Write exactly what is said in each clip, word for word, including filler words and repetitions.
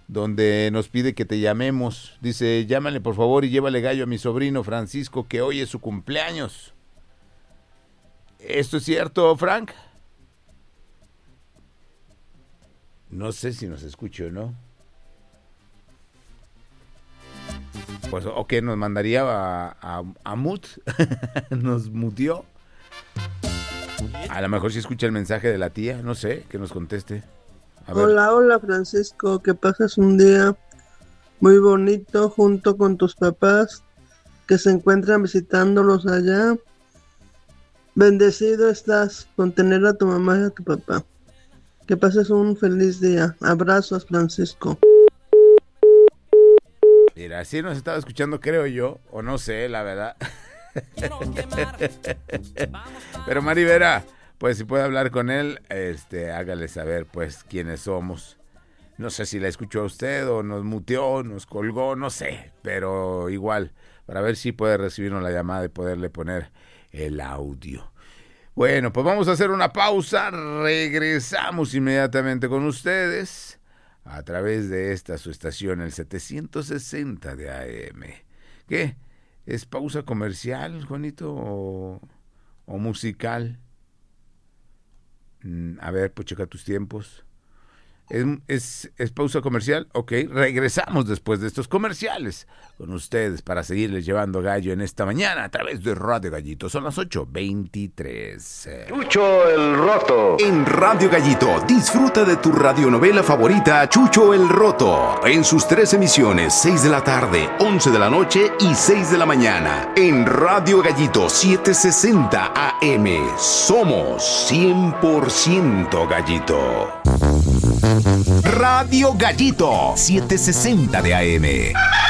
donde nos pide que te llamemos. Dice, llámale por favor y llévale gallo a mi sobrino Francisco, que hoy es su cumpleaños. ¿Esto es cierto, Frank? No sé si nos escucha o no. Pues, ok, nos mandaría a, a, a mute. Nos mutió. A lo mejor si escucha el mensaje de la tía, no sé, que nos conteste. A ver. Hola, hola Francisco, que pases un día muy bonito junto con tus papás, que se encuentran visitándolos allá. Bendecido estás con tener a tu mamá y a tu papá. Que pases un feliz día. Abrazos, Francisco. Mira, así nos estaba escuchando, creo yo, o no sé, la verdad. Pero Mari Vera, pues si puede hablar con él, este, hágale saber, pues, quiénes somos. No sé si la escuchó a usted o nos muteó, nos colgó, no sé, pero igual, para ver si puede recibirnos la llamada y poderle poner el audio. Bueno, pues vamos a hacer una pausa, regresamos inmediatamente con ustedes a través de esta su estación, el setecientos sesenta de A M. ¿Qué? ¿Es pausa comercial, Juanito, o, o musical? Mm, a ver, pues checa tus tiempos. ¿Es, es, ¿Es pausa comercial? Ok, regresamos después de estos comerciales con ustedes para seguirles llevando gallo en esta mañana a través de Radio Gallito. Son las ocho veintitrés. Chucho el Roto. En Radio Gallito, disfruta de tu radionovela favorita, Chucho el Roto. En sus tres emisiones, seis de la tarde, once de la noche y seis de la mañana. En Radio Gallito setecientos sesenta A M. Somos cien por ciento Gallito. Radio Gallito setecientos sesenta de A M.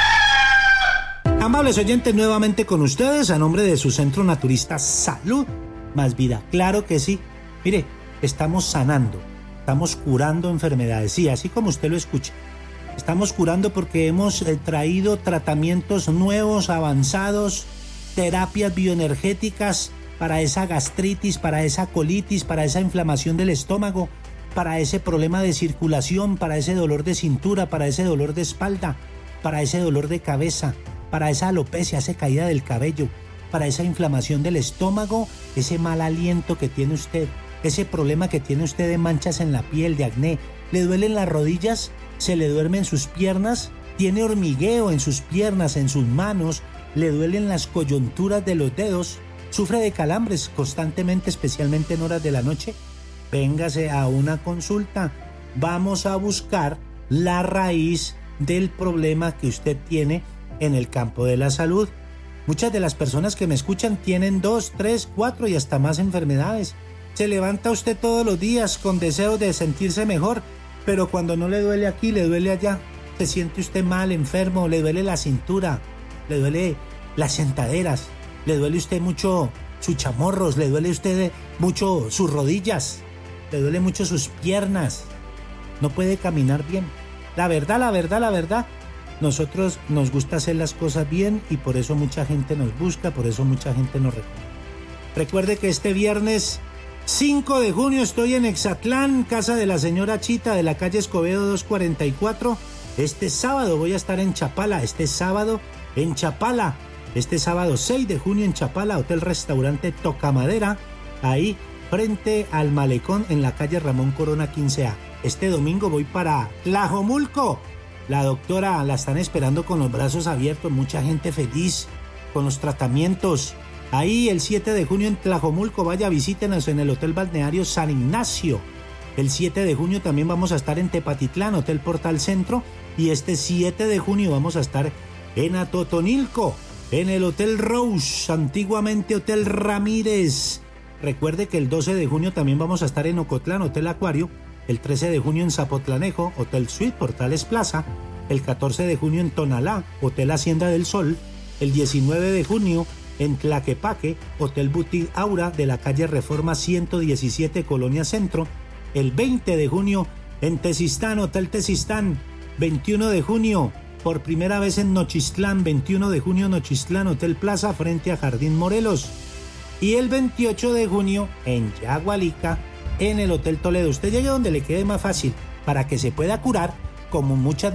Amables oyentes, nuevamente con ustedes a nombre de su Centro Naturista Salud Más Vida. Claro que sí. Mire, estamos sanando, estamos curando enfermedades. Sí, así como usted lo escucha. Estamos curando porque hemos eh, traído tratamientos nuevos, avanzados, terapias bioenergéticas para esa gastritis, para esa colitis, para esa inflamación del estómago, para ese problema de circulación, para ese dolor de cintura, para ese dolor de espalda, para ese dolor de cabeza, para esa alopecia, esa caída del cabello, para esa inflamación del estómago, ese mal aliento que tiene usted, ese problema que tiene usted de manchas en la piel, de acné. ¿Le duelen las rodillas? ¿Se le duermen sus piernas? ¿Tiene hormigueo en sus piernas, en sus manos? ¿Le duelen las coyunturas de los dedos? ¿Sufre de calambres constantemente, especialmente en horas de la noche? Véngase a una consulta. Vamos a buscar la raíz del problema que usted tiene en el campo de la salud. Muchas de las personas que me escuchan tienen dos, tres, cuatro y hasta más enfermedades. Se levanta usted todos los días con deseo de sentirse mejor, pero cuando no le duele aquí, le duele allá. Se siente usted mal, enfermo, le duele la cintura, le duele las sentaderas, le duele usted mucho sus chamorros, le duele usted mucho sus rodillas, le duele mucho sus piernas, no puede caminar bien. La verdad, la verdad, la verdad, nosotros nos gusta hacer las cosas bien y por eso mucha gente nos busca, por eso mucha gente nos recomienda. Recuerde que este viernes cinco de junio estoy en Exatlán, casa de la señora Chita, de la calle Escobedo doscientos cuarenta y cuatro. Este sábado voy a estar en Chapala, este sábado en Chapala, este sábado seis de junio en Chapala, Hotel Restaurante Tocamadera, ahí frente al malecón en la calle Ramón Corona quince A. Este domingo voy para Tlajomulco. La doctora la están esperando con los brazos abiertos, mucha gente feliz con los tratamientos. Ahí el siete de junio en Tlajomulco, vaya, visítenos en el Hotel Balneario San Ignacio. El siete de junio también vamos a estar en Tepatitlán, Hotel Portal Centro. Y este siete de junio vamos a estar en Atotonilco, en el Hotel Rose, antiguamente Hotel Ramírez. Recuerde que el doce de junio también vamos a estar en Ocotlán, Hotel Acuario. El trece de junio en Zapotlanejo, Hotel Suite Portales Plaza. El catorce de junio en Tonalá, Hotel Hacienda del Sol. El diecinueve de junio en Tlaquepaque, Hotel Boutique Aura de la calle Reforma ciento diecisiete, Colonia Centro. El veinte de junio en Tezistán, Hotel Tezistán. veintiuno de junio, por primera vez en Nochistlán, veintiuno de junio Nochistlán, Hotel Plaza frente a Jardín Morelos. Y el veintiocho de junio en Yagualica, en el Hotel Toledo. Usted llegue donde le quede más fácil para que se pueda curar como muchas